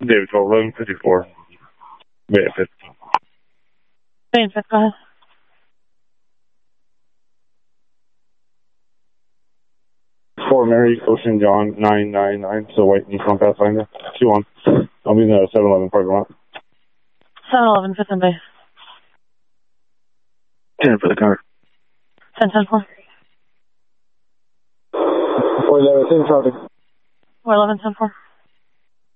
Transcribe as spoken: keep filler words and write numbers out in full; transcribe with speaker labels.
Speaker 1: David twelve eleven fifty-four. Bay at fifth.
Speaker 2: Bay at fifth, go ahead.
Speaker 1: Fort Mary, Ocean John, nine nine nine, so white Nissan Pathfinder, two one. I'll be in the seven eleven parking lot.
Speaker 2: seven eleven, fifth and Bay.
Speaker 1: ten for the car.
Speaker 2: ten ten four.
Speaker 1: four eleven, ten traffic.
Speaker 2: four eleven, ten four.